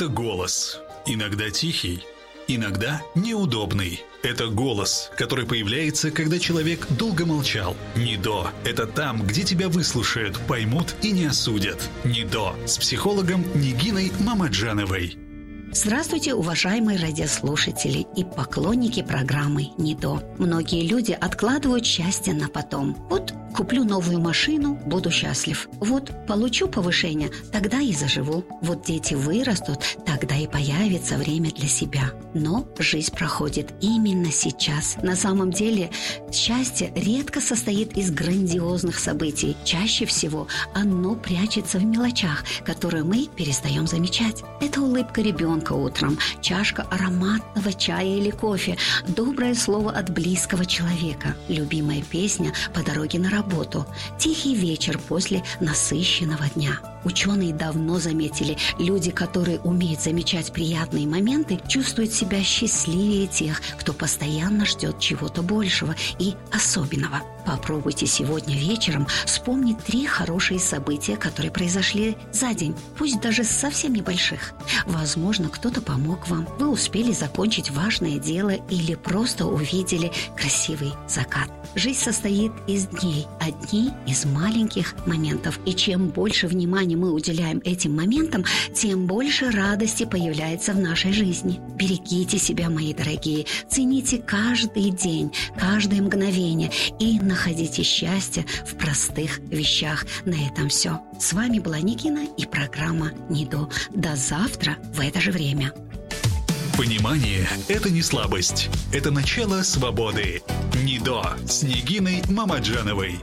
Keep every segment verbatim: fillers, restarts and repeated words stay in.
Это голос. Иногда тихий, иногда неудобный. Это голос, который появляется, когда человек долго молчал. НИДО – это там, где тебя выслушают, поймут и не осудят. НИДО с психологом Нигиной Мамаджановой. Здравствуйте, уважаемые радиослушатели и поклонники программы НИДО. Многие люди откладывают счастье на потом. Вот куплю новую машину, буду счастлив. Вот получу повышение, тогда и заживу. Вот дети вырастут, тогда и появится время для себя. Но жизнь проходит именно сейчас. На самом деле счастье редко состоит из грандиозных событий. Чаще всего оно прячется в мелочах, которые мы перестаем замечать. Это улыбка ребенка утром, чашка ароматного чая или кофе, доброе слово от близкого человека, любимая песня по дороге на работу, тихий вечер после насыщенного дня. Ученые давно заметили, люди, которые умеют замечать приятные моменты, чувствуют себя счастливее тех, кто постоянно ждет чего-то большего и особенного. Попробуйте сегодня вечером вспомнить три хорошие события, которые произошли за день, пусть даже совсем небольших. Возможно, кто-то помог вам, вы успели закончить важное дело или просто увидели красивый закат. Жизнь состоит из дней, а дни из маленьких моментов. И чем больше внимания мы уделяем этим моментам, тем больше радости появляется в нашей жизни. Берегите себя, мои дорогие, цените каждый день, каждое мгновение и находите счастье в простых вещах. На этом все. С вами была Нигина и программа НИДО. До завтра в это же время. Понимание – это не слабость. Это начало свободы. НИДО с Нигиной Мамаджановой.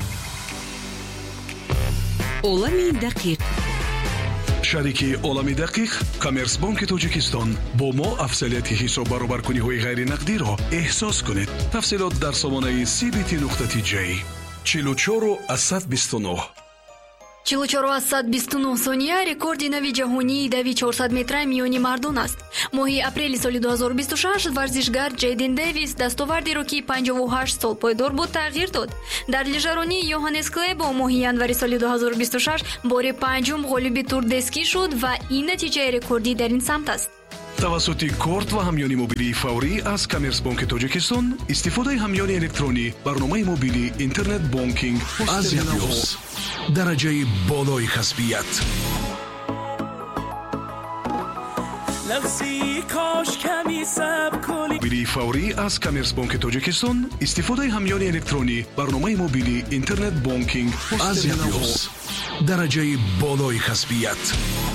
олами дақиқ. шарики олами дақиқ коммерсбанки тоҷикистон бо мо афзалияти ҳисоб баробаркуниҳои ғайринақдиро эҳсос кунед. тафсилот дар сомонаи си би ти нуқта ти ҷей. чилу чору аз сад бисту нӯҳ. чилу чору аз сад бисту нӯҳ сония рекорди нави ҷаҳонии дави чорсад метраи миёни мардон аст. моҳи апрели соли ду ҳазору бисту шаш варзишгар Ҷейден Дэвис дастовардеро ки панҷову ҳашт сол пойдор буд тағйир дод. дар лижаронии Йоханнес Клебо моҳи январи соли ду ҳазору бисту шаш бори панҷум ғолиби турдескӣ шуд ва ин натиҷаи рекордӣ дар ин самт аст. тавассути корт ва ҳамёни мобилии фаврӣ аз Коммерсбанки Тоҷикистон истифодаи ҳамёни электронӣ, барномаи мобилӣ, интернет бонкинг аз якёз дараҷаи болои касбият. мобилии фаврӣ аз Коммерсбанки Тоҷикистон истифодаи ҳамёни электронӣ, барномаи мобилӣ, интернет бонкинг аз якёз дараҷаи болои касбият.